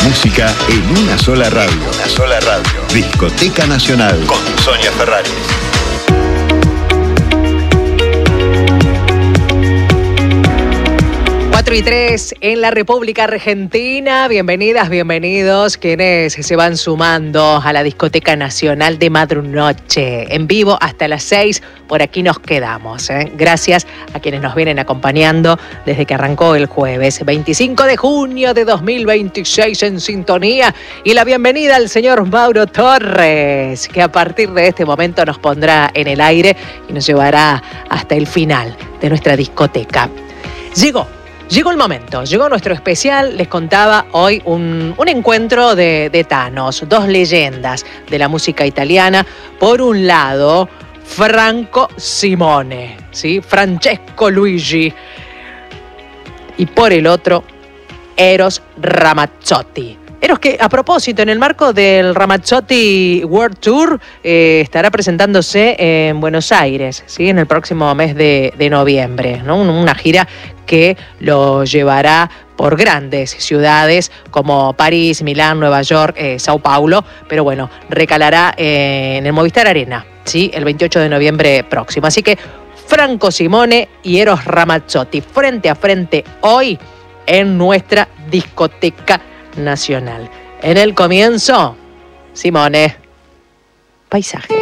música en una sola radio. Discoteca Nacional con Sonia Ferraris. 4:03 en la República Argentina. Bienvenidas, bienvenidos quienes se van sumando a la Discoteca Nacional de Madrunoche. En vivo hasta las 6, por aquí nos quedamos. Gracias a quienes nos vienen acompañando desde que arrancó el jueves 25 de junio de 2026 en sintonía. Y la bienvenida al señor Mauro Torres, que a partir de este momento nos pondrá en el aire y nos llevará hasta el final de nuestra discoteca. Llegó el momento, llegó nuestro especial. Les contaba hoy un encuentro de Thanos, dos leyendas de la música italiana. Por un lado, Franco Simone, ¿sí? Francesco Luigi. Y por el otro, Eros Ramazzotti. Eros que, a propósito, en el marco del Ramazzotti World Tour, estará presentándose en Buenos Aires, ¿sí? En el próximo mes de noviembre, ¿no? Una gira que lo llevará por grandes ciudades como París, Milán, Nueva York, Sao Paulo, pero bueno, recalará en el Movistar Arena, ¿sí? El 28 de noviembre próximo. Así que Franco Simone y Eros Ramazzotti frente a frente hoy en nuestra discoteca nacional. En el comienzo, Simone, Paisaje.